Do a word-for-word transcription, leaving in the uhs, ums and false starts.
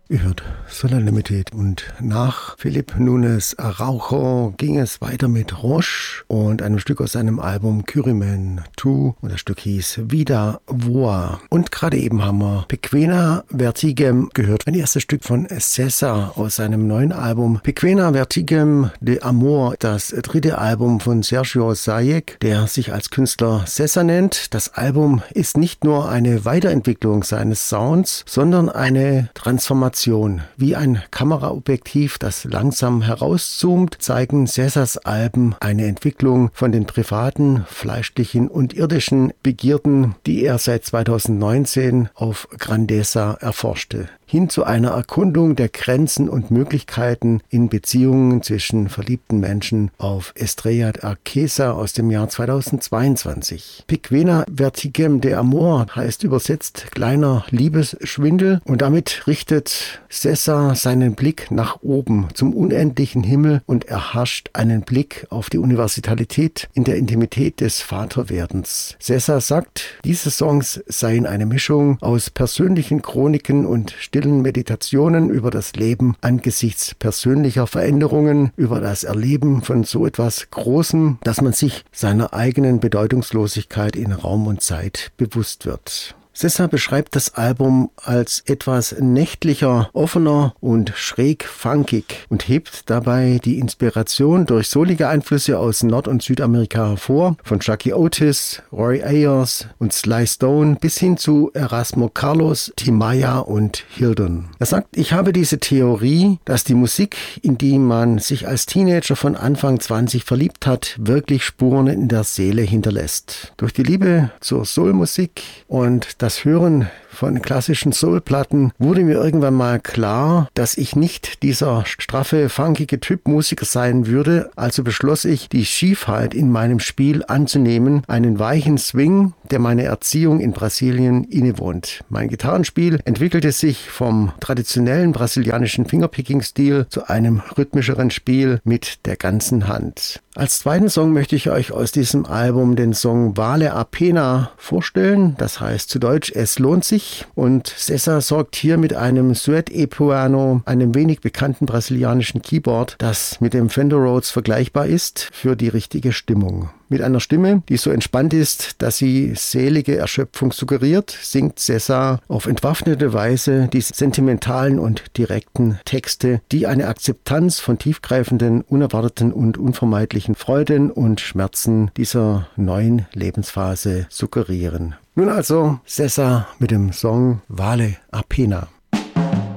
Gehört Solar Limited und nach Philipp Nunes Araujo ging es weiter mit Roche und einem Stück aus seinem Album Kyrimen zwei und das Stück hieß Vida Voa. Und gerade eben haben wir Pequena Vertigem gehört, ein erstes Stück von César aus seinem neuen Album Pequena Vertigem de Amor, das dritte Album von Sergio Sayek, der sich als Künstler César nennt. Das Album ist nicht nur eine Weiterentwicklung seines Sounds, sondern eine Transformation. Wie ein Kameraobjektiv, das langsam herauszoomt, zeigen Césars Alben eine Entwicklung von den privaten, fleischlichen und irdischen Begierden, die er seit zweitausendneunzehn auf Grandeza erforschte, hin zu einer Erkundung der Grenzen und Möglichkeiten in Beziehungen zwischen verliebten Menschen auf Estrella Arquesa aus dem Jahr zweitausendzweiundzwanzig. Pequena Vertigem de Amor heißt übersetzt kleiner Liebesschwindel und damit richtet César seinen Blick nach oben zum unendlichen Himmel und erhascht einen Blick auf die Universalität in der Intimität des Vaterwerdens. César sagt, diese Songs seien eine Mischung aus persönlichen Chroniken und stillen Meditationen über das Leben angesichts persönlicher Veränderungen, über das Erleben von so etwas Großem, dass man sich seiner eigenen Bedeutungslosigkeit in Raum und Zeit bewusst wird. César beschreibt das Album als etwas nächtlicher, offener und schräg funkig und hebt dabei die Inspiration durch soulige Einflüsse aus Nord- und Südamerika hervor, von Chucky Otis, Roy Ayers und Sly Stone bis hin zu Erasmo Carlos, Timaya und Hildon. Er sagt, ich habe diese Theorie, dass die Musik, in die man sich als Teenager von Anfang zwanzig verliebt hat, wirklich Spuren in der Seele hinterlässt. Durch die Liebe zur Soulmusik und das Das Hören von klassischen Soulplatten wurde mir irgendwann mal klar, dass ich nicht dieser straffe, funkige Typ Musiker sein würde, also beschloss ich, die Schiefheit in meinem Spiel anzunehmen, einen weichen Swing, der meine Erziehung in Brasilien innewohnt. Mein Gitarrenspiel entwickelte sich vom traditionellen brasilianischen Fingerpicking-Stil zu einem rhythmischeren Spiel mit der ganzen Hand. Als zweiten Song möchte ich euch aus diesem Album den Song Vale a Pena vorstellen, das heißt zu Deutsch Es lohnt sich, und César sorgt hier mit einem Suede e Piano, einem wenig bekannten brasilianischen Keyboard, das mit dem Fender Rhodes vergleichbar ist, für die richtige Stimmung. Mit einer Stimme, die so entspannt ist, dass sie selige Erschöpfung suggeriert, singt César auf entwaffnete Weise die sentimentalen und direkten Texte, die eine Akzeptanz von tiefgreifenden, unerwarteten und unvermeidlichen Freuden und Schmerzen dieser neuen Lebensphase suggerieren. Nun also César mit dem Song Vale a Pena.